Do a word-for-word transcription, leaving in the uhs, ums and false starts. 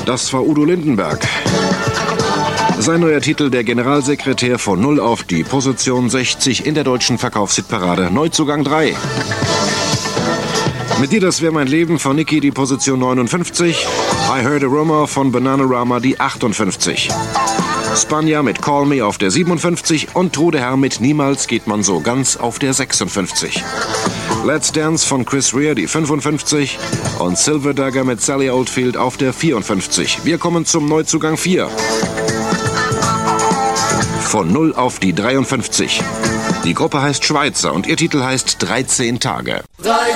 Das war Udo Lindenberg. Sein neuer Titel, der Generalsekretär von null auf die Position sechzig in der deutschen Verkaufshitparade. Neuzugang drei. Mit dir, das wäre mein Leben von Niki, die Position neunundfünfzig. I Heard a Rumor von Bananarama, die achtundfünfzig. Spanja mit Call Me auf der siebenundfünfzig und Trude Herr mit Niemals geht man so ganz auf der sechsundfünfzig. Let's Dance von Chris Rea, die fünfundfünfzig. Und Silver Dagger mit Sally Oldfield auf der vierundfünfzig. Wir kommen zum Neuzugang vier. Von null auf die dreiundfünfzig. Die Gruppe heißt Schweizer und ihr Titel heißt dreizehn Tage.